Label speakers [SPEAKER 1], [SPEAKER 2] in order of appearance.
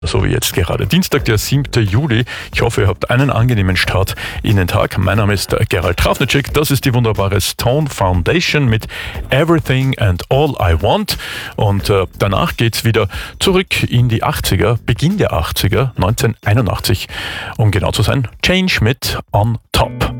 [SPEAKER 1] So wie jetzt gerade. Dienstag, der 7. Juli. Ich hoffe, ihr habt einen angenehmen Start in den Tag. Mein Name ist Gerald Trafnicek. Das ist die wunderbare Stone Foundation mit Everything and All I Want. Und danach geht's wieder zurück in die 80er, Beginn der 80er, 1981, um genau zu sein. Change mit On Top.